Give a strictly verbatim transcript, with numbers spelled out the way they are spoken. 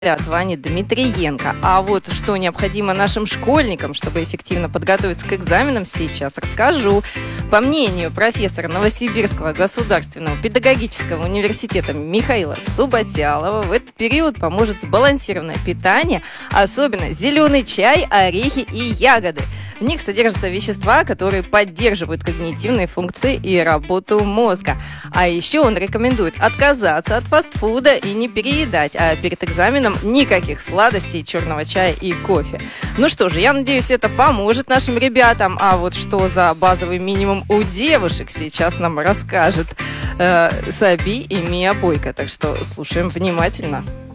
от Вани Дмитриенко. А вот что необходимо нашим школьникам, чтобы эффективно подготовиться к экзаменам, сейчас расскажу. По мнению профессора Новосибирского государственного педагогического университета Михаила Субатялова, в этот период поможет сбалансированное питание, особенно зеленый чай, орехи и ягоды. В них содержатся вещества, которые поддерживают когнитивные функции и работу мозга. А еще он рекомендует отказаться от фастфуда и не переедать, а перед экзаменом никаких сладостей, черного чая и кофе. Ну что же, я надеюсь, это поможет нашим ребятам. А вот что за базовый минимум у девушек сейчас нам расскажет э, Саби и Мия Бойко. Так что слушаем внимательно.